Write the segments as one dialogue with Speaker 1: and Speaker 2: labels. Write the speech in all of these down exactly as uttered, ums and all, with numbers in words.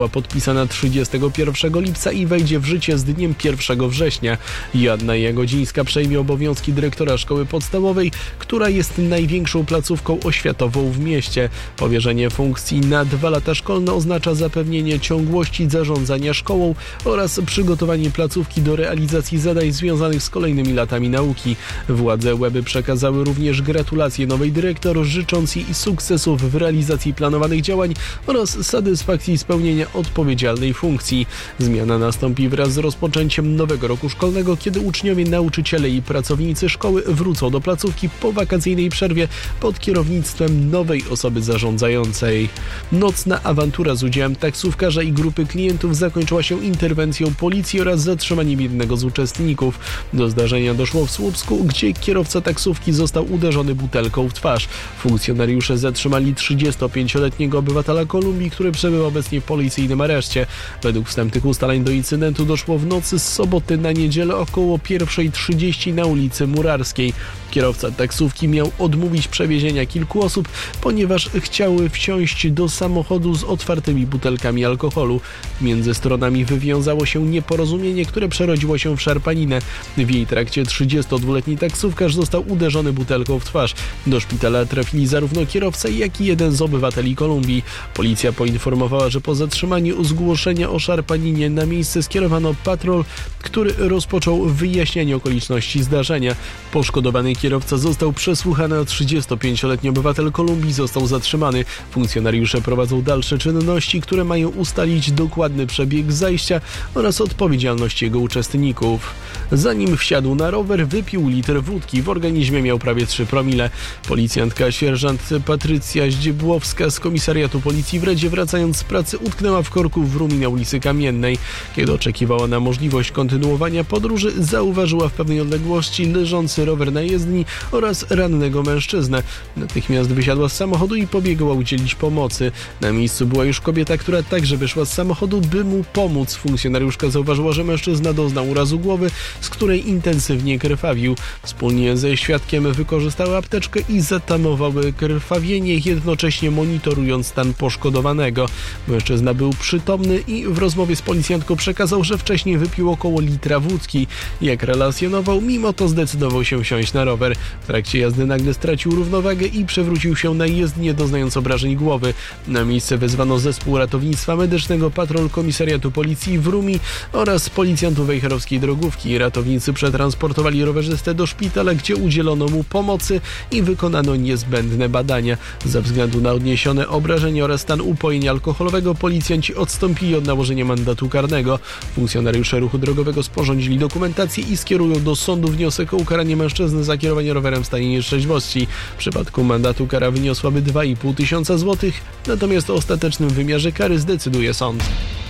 Speaker 1: podpisana trzydziestego pierwszego lipca i wejdzie w życie z dniem pierwszego września. Joanna Jagodzińska przejmie obowiązki dyrektora szkoły podstawowej, która jest największą placówką oświatową w mieście. Powierzenie funkcji na dwa lata szkolne oznacza zapewnienie ciągłości zarządzania szkołą oraz przygotowanie placówki do realizacji zadań związanych z kolejnymi latami nauki. Władze Łeby przekazały również gratulacje nowej dyrektor, życząc jej sukcesów w realizacji planowanych działań oraz satysfakcji spełnienia odpowiedzialnej funkcji. Zmiana nastąpi wraz z rozpoczęciem nowego roku szkolnego, kiedy uczniowie, nauczyciele i pracownicy szkoły wrócą do placówki po wakacyjnej przerwie pod kierownictwem nowej osoby zarządzającej. Nocna awantura z udziałem taksówkarza i grupy klientów zakończyła się interwencją policji oraz zatrzymaniem jednego z uczestników. Do zdarzenia doszło w Słupsku, gdzie kierowca taksówki został uderzony butelką w twarz. Funkcjonariusze zatrzymali trzydziestopięcioletniego obywatela Kolumbii, który przebywa obecnie w policyjnym areszcie. Według wstępnych ustaleń do incydentu doszło w nocy z soboty na niedzielę około pierwsza trzydzieści na ulicy Murarskiej. Kierowca taksówki miał odmówić przewiezienia kilku osób, ponieważ chciały wsiąść do samochodu z otwartymi butelkami alkoholu. Między stronami wywiązało się nieporozumienie, które przerodziło się w szarpaninę. W jej trakcie trzydziestodwuletni taksówkarz został uderzony butelką w twarz. Do szpitala trafili zarówno kierowca, jak i jeden z obywateli Kolumbii. Policja poinformowała, że po zatrzymaniu zgłoszenia o szarpaninie na miejsce skierowano patrol, który rozpoczął wyjaśnianie okoliczności zdarzenia. Poszkodowany kierowca został przesłuchany, a trzydziestopięcioletni obywatel Kolumbii został zatrzymany. Funkcjonariusze prowadzą dalsze czynności, które mają ustalić dokładny przebieg zajścia oraz odpowiedzialność jego uczestników. Zanim wsiadł na rower, wypił litr wódki. W organizmie miał prawie trzy promile. Policjantka sierżant Patrycja Zdziebłowska z komisariatu policji w Redzie, wracając z pracy, utknęła w korku w Rumi na ulicy Kamiennej. Kiedy oczekiwała na możliwość kontynuowania podróży, zauważyła w pewnej odległości leżący rower na jezdni oraz rannego mężczyznę. Natychmiast wysiadła z samochodu i pobiegła udzielić pomocy. Na miejscu była już kobieta, która także wyszła z samochodu, by mu pomóc. Funkcjonariuszka zauważyła, że mężczyzna doznał urazu głowy, z której intensywnie krwawił. Wspólnie ze świadkiem wykorzystały apteczkę i zatamowały krwawienie, jednocześnie monitorując stan poszkodowanego. Mężczyzna był przytomny i w rozmowie z policjantką przekazał, że wcześniej wypił około litra wódki. Jak relacjonował, mimo to zdecydował się wsiąść na rower. W trakcie jazdy nagle stracił równowagę i przewrócił się na jezdnię, doznając obrażeń głowy. Na miejsce wezwano zespół ratownictwa medycznego, patrol komisariatu policji w Rumi oraz policjantów wejherowskiej drogówki. Ratownicy przetransportowali rowerzystę do szpitala, gdzie udzielono mu pomocy i wykonano niezbędne badania. Ze względu na odniesione obrażenia oraz stan upojenia alkoholowego policjanci odstąpili od nałożenia mandatu karnego. Funkcjonariusze ruchu drogowego sporządzili dokumentację i skierują do sądu wniosek o ukaranie mężczyzny za kierowanie rowerem w stanie nietrzeźwości. W przypadku mandatu kara wyniosłaby dwa i pół tysiąca złotych, natomiast o ostatecznym wymiarze kary zdecyduje sąd.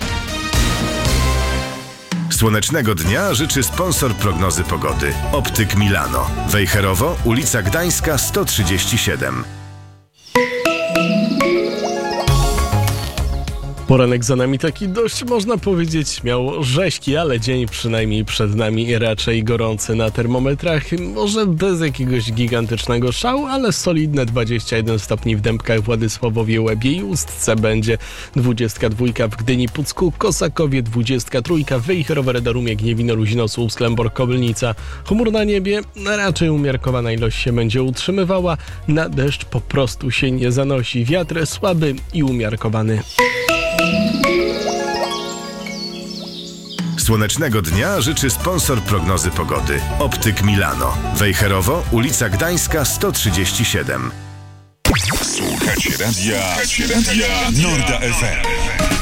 Speaker 2: Słonecznego dnia życzy sponsor prognozy pogody. Optyk Milano. Wejherowo, ulica Gdańska sto trzydzieści siedem.
Speaker 1: Poranek za nami taki dość, można powiedzieć, śmiało rześki, ale dzień przynajmniej przed nami raczej gorący na termometrach. Może bez jakiegoś gigantycznego szału, ale solidne dwadzieścia jeden stopni w Dębkach, Władysławowie, Łebie i Ustce będzie. dwadzieścia dwa w Gdyni, Pucku, Kosakowie, dwadzieścia trzy Wejherowe, Radorumie, Gniewino, Luzino, Słupsk, Lęborg, Kobylnica. Chmur na niebie, raczej umiarkowana ilość się będzie utrzymywała. Na deszcz po prostu się nie zanosi. Wiatr słaby i umiarkowany.
Speaker 2: Słonecznego dnia życzy sponsor prognozy pogody. Optyk Milano. Wejherowo, ulica Gdańska sto trzydzieści siedem.
Speaker 3: Słuchacie radia, Słuchacie radia Norda F M.